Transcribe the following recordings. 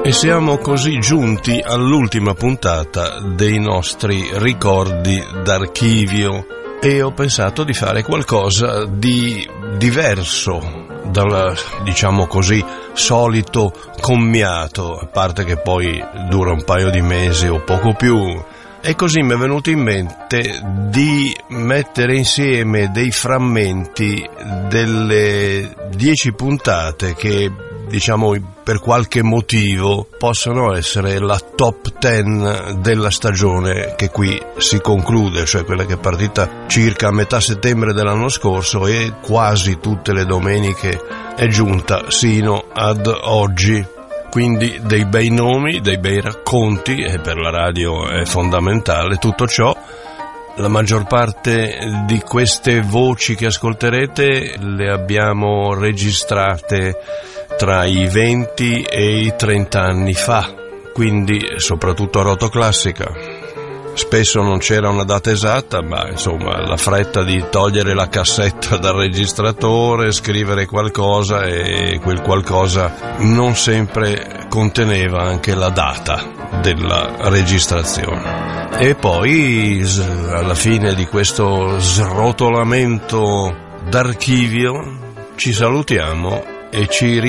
E siamo così giunti all'ultima puntata dei nostri ricordi d'archivio e ho pensato di fare qualcosa di diverso dal, diciamo così, solito commiato, a parte che poi dura un paio di mesi o poco più. E così mi è venuto in mente di mettere insieme dei frammenti delle 10 puntate che, diciamo, per qualche motivo possono essere la top 10 della stagione che qui si conclude, cioè quella che è partita circa a metà settembre dell'anno scorso e quasi tutte le domeniche è giunta sino ad oggi. Quindi dei bei nomi, dei bei racconti, e per la radio è fondamentale tutto ciò. La maggior parte di queste voci che ascolterete le abbiamo registrate tra i 20 e i 30 anni fa, quindi soprattutto a Rotoclassica. Spesso non c'era una data esatta, ma insomma la fretta di togliere la cassetta dal registratore, scrivere qualcosa e quel qualcosa non sempre conteneva anche la data della registrazione. E poi alla fine di questo srotolamento d'archivio ci salutiamo e ci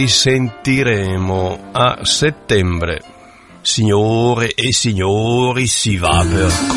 risentiremo a settembre. Signore e signori, si va per